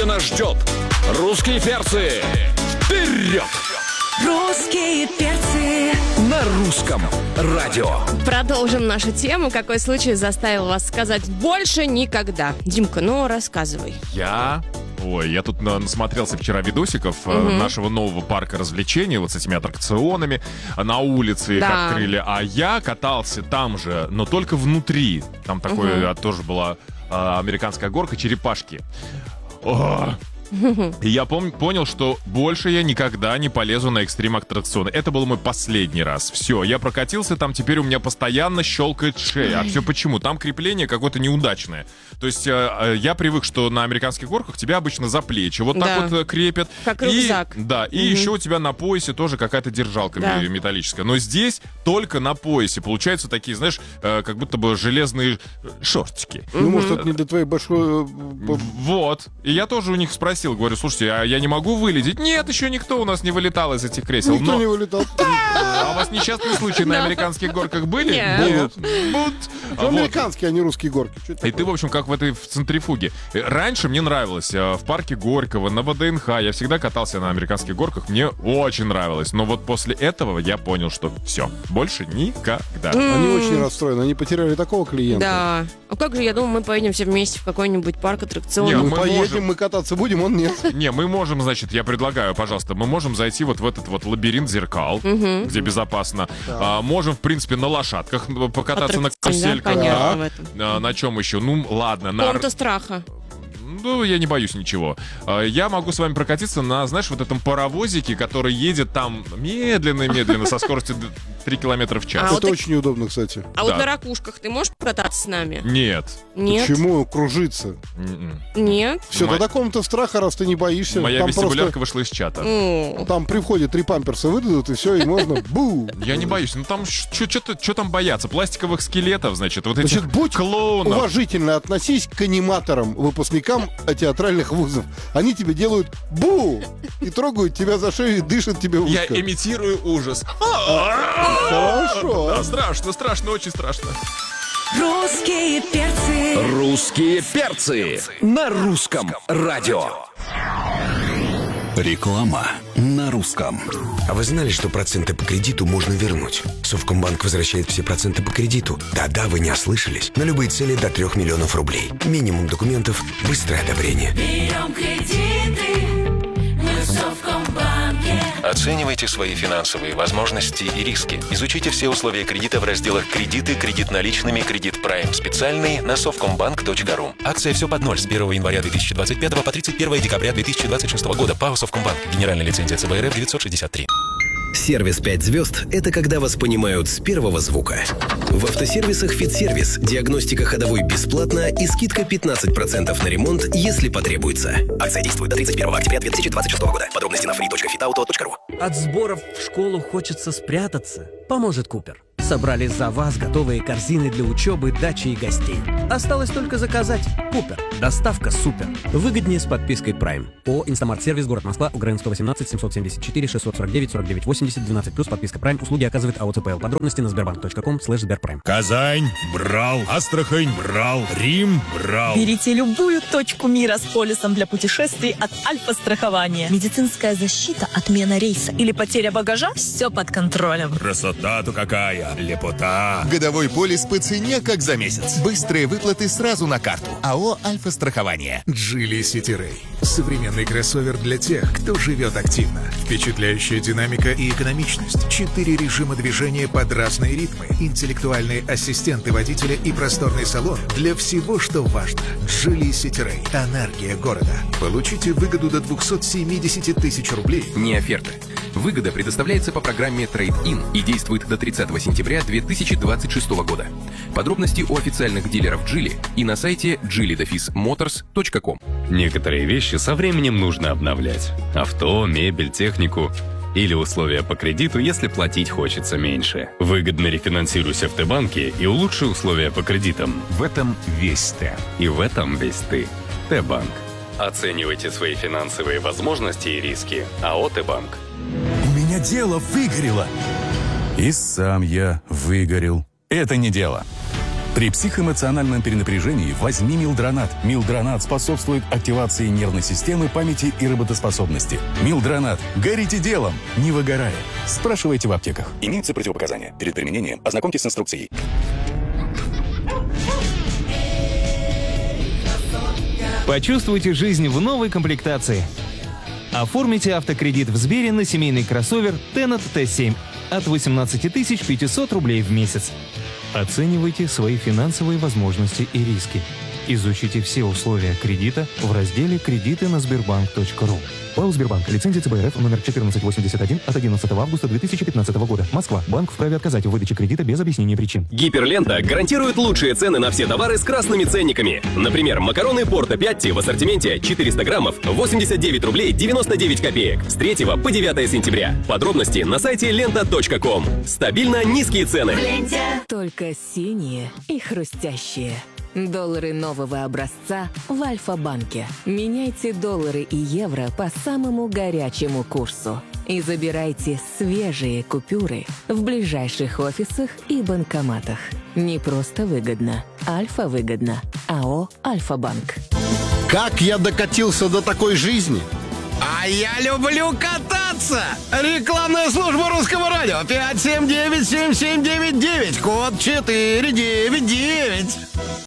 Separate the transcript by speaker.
Speaker 1: нас ждет? Русские перцы. Вперед!
Speaker 2: Русские перцы
Speaker 1: На русском радио.
Speaker 3: Продолжим нашу тему. Какой случай заставил вас сказать «больше никогда»? Димка, ну рассказывай.
Speaker 4: Я тут насмотрелся вчера видосиков нашего нового парка развлечений, вот с этими аттракционами, на улице их
Speaker 3: Да.
Speaker 4: открыли, а я катался там же, но только внутри. Там такое тоже была американская горка черепашки. И я понял, что больше я никогда не полезу на экстрим-аттракционы. Это был мой последний раз. Все, я прокатился там, теперь у меня постоянно щелкает шея. А все почему? Там крепление какое-то неудачное. То есть я привык, что на американских горках тебя обычно за плечи вот так вот крепят.
Speaker 3: Как рюкзак.
Speaker 4: И еще у тебя на поясе тоже какая-то держалка металлическая. Но здесь только на поясе. Получаются такие, знаешь, как будто бы железные шортики.
Speaker 5: Ну, может, это не для твоей большой...
Speaker 4: Вот. И я тоже у них спросил, говорю, слушайте, а я не могу вылететь? Нет, еще никто у нас не вылетал из этих кресел.
Speaker 5: Никто не вылетал.
Speaker 4: А у вас несчастные случаи на американских горках были?
Speaker 3: Нет.
Speaker 5: Что американские, а не русские горки?
Speaker 4: И ты, в общем, как в центрифуге. Раньше мне нравилось в парке Горького, на ВДНХ. Я всегда катался на американских горках. Мне очень нравилось. Но вот после этого я понял, что все, больше никогда.
Speaker 5: Они очень расстроены. Они потеряли такого клиента.
Speaker 3: Да. А как же, я думаю, мы поедем все вместе в какой-нибудь парк аттракционов.
Speaker 4: Не,
Speaker 5: Мы
Speaker 4: мы
Speaker 5: поедем,
Speaker 4: можем.
Speaker 5: мы кататься будем, он нет.
Speaker 4: Не, мы можем, значит, я предлагаю, пожалуйста, мы можем зайти вот в этот вот лабиринт зеркал, где безопасно. Можем, в принципе, на лошадках покататься на
Speaker 3: Аттракцион, да,
Speaker 4: карусельках.
Speaker 3: понятно в этом.
Speaker 4: На чем еще? Ну, ладно.
Speaker 3: Комната страха.
Speaker 4: Ну, я не боюсь ничего. Я могу с вами прокатиться на, знаешь, вот этом паровозике, который едет там медленно-медленно со скоростью 3 километра в час.
Speaker 3: А
Speaker 5: Это
Speaker 3: вот
Speaker 5: очень удобно, кстати.
Speaker 3: А вот
Speaker 4: Да.
Speaker 3: на ракушках ты можешь покататься с нами?
Speaker 4: Нет.
Speaker 3: Нет?
Speaker 5: Почему кружиться?
Speaker 3: Нет?
Speaker 5: Все,
Speaker 4: Мо-
Speaker 5: тогда комната страха, раз ты не боишься.
Speaker 4: Моя
Speaker 5: Там
Speaker 4: вестибулярка вышла из чата.
Speaker 5: Там при входе 3 памперса выдадут, и все, и можно бу.
Speaker 4: Я не боюсь. Ну там что там бояться? Пластиковых скелетов, значит, вот этих
Speaker 5: Значит, будь
Speaker 4: клоунов.
Speaker 5: уважительно относись к аниматорам, выпускникам театральных вузов. Они тебе делают бу! И трогают тебя за шею и дышат тебе в
Speaker 4: Я
Speaker 5: ушко.
Speaker 4: имитирую ужас.
Speaker 5: Хорошо.
Speaker 4: Да, страшно, очень страшно.
Speaker 2: Русские перцы.
Speaker 1: Русские перцы. На русском радио.
Speaker 6: Реклама на русском.
Speaker 7: А вы знали, что проценты по кредиту можно вернуть? Совкомбанк возвращает все проценты по кредиту. Да-да, вы не ослышались. На любые цели до 3 миллионов рублей. Минимум документов, быстрое одобрение.
Speaker 2: Берем кредиты. Мы в Совкомбанке.
Speaker 8: Оценивайте свои финансовые возможности и риски. Изучите все условия кредита в разделах «Кредиты», «Кредит наличными», «Кредит Прайм специальный» на совкомбанк.ру. Акция «Все под ноль» с 1 января 2025 по 31 декабря 2026 года. ПАО «Совкомбанк». Генеральная лицензия ЦБРФ 963.
Speaker 7: Сервис 5 звезд – это когда вас понимают с первого звука. В автосервисах «Фитсервис» диагностика ходовой бесплатно и скидка 15% на ремонт, если потребуется. Акция действует до 31 октября 2026 года. Подробности на free.fitauto.ru.
Speaker 9: От сборов в школу хочется спрятаться. Поможет Купер. Собрали за вас готовые корзины для учебы, дачи и гостей. Осталось только заказать. Купер. Доставка супер. Выгоднее с подпиской Prime. ООО «Инстамарт Сервис», город Москва, УГРН 118 774 649 49 80 12+, подписка Prime. Услуги оказывает АО ЦПЛ. Подробности на sberbank.com/sberprime.
Speaker 6: Казань брал, Астрахань брал, Рим брал.
Speaker 10: Берите любую точку мира с полисом для путешествий от Альфа-страхования. Медицинская защита, отмена рейса или потеря багажа – все под контролем.
Speaker 6: Красота-то какая, лепота.
Speaker 11: Годовой полис по цене, как за месяц. Быстрые выплаты сразу на карту. АО «Альфа-страхование».
Speaker 12: Geely City Ray. Современный кроссовер для тех, кто живет активно. Впечатляющая динамика и экономичность. 4 режима движения под разные ритмы. Интеллектуальные ассистенты водителя и просторный салон для всего, что важно. Geely City Ray. Энергия города. Получите выгоду до 270 тысяч рублей.
Speaker 13: Не оферта. Выгода предоставляется по программе Trade-in и действует до 30 сентября 2026 года. Подробности у официальных дилеров Geely и на сайте geely-motors.com.
Speaker 14: Некоторые вещи со временем нужно обновлять. Авто, мебель, технику. Или условия по кредиту, если платить хочется меньше. Выгодно рефинансируйся в Т-банке и улучши условия по кредитам.
Speaker 6: В этом весь Т.
Speaker 14: И в этом весь ты. Т-банк. Оценивайте свои финансовые возможности и риски. АО Т-банк.
Speaker 6: У меня дело выгорело. И сам я выгорел. Это не дело.
Speaker 15: При психоэмоциональном перенапряжении возьми Милдронат. Милдронат способствует активации нервной системы, памяти и работоспособности. Милдронат. Горите делом, не выгорая. Спрашивайте в аптеках. Имеются противопоказания. Перед применением ознакомьтесь с инструкцией.
Speaker 16: Почувствуйте жизнь в новой комплектации. Оформите автокредит в Сбере на семейный кроссовер Tennet T7 от 18 500 рублей в месяц. Оценивайте свои финансовые возможности и риски. Изучите все условия кредита в разделе «Кредиты на Сбербанк.ру». ПАО «Сбербанк». Лицензия ЦБРФ номер 1481 от 11 августа 2015 года. Москва. Банк вправе отказать в выдаче кредита без объяснения причин.
Speaker 17: Гиперлента гарантирует лучшие цены на все товары с красными ценниками. Например, макароны Порто Пятти в ассортименте 400 граммов 89 рублей 99 копеек. С 3 по 9 сентября. Подробности на сайте лента.ком. Стабильно низкие цены.
Speaker 18: Только синие и хрустящие. Доллары нового образца в Альфа-банке. Меняйте доллары и евро по самому горячему курсу. И забирайте свежие купюры в ближайших офисах и банкоматах. Не просто выгодно. Альфа-выгодно. АО «Альфа-банк».
Speaker 5: Как я докатился до такой жизни?
Speaker 19: А я люблю кататься! Рекламная служба Русского радио 579-7799, код 499.